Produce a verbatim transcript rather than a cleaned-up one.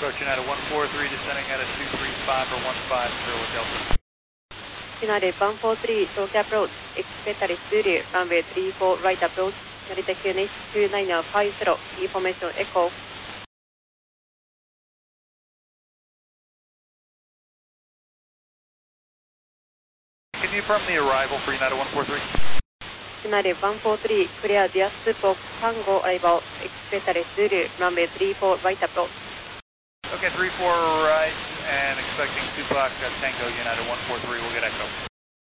Approach United one four three, descending at a two three five or one five zero Delta. United one four three, talk approach, expect a Zulu, runway three four right approach, Narita Q N H two nine five zero, information echo. Can you confirm the arrival for United one four three? United one four three, clear Diaz box Tango arrival, expect a Zulu, runway three four right approach. Okay, three four right, and expecting two o'clock Tango United one four three, we'll get echo.